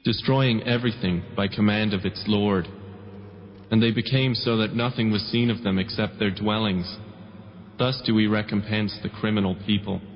destroying everything by command of its Lord. And they became so that nothing was seen of them except their dwellings. Thus do we recompense the criminal people.